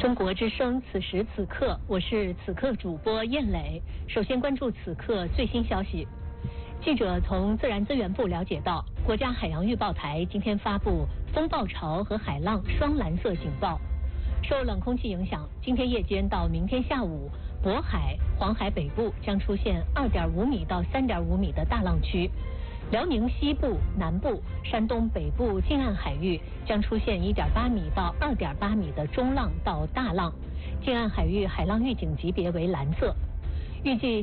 中国之声，此时此刻，我是此刻主播燕磊。首先关注此刻最新消息。记者从自然资源部了解到，国家海洋预报台今天发布风暴潮和海浪双蓝色警报。受冷空气影响，今天夜间到明天下午，渤海、黄海北部将出现2.5米到3.5米的大浪区。辽宁西部、南部、山东北部近岸海域将出现1.8米到2.8米的中浪到大浪，近岸海域海浪预警级别为蓝色。预计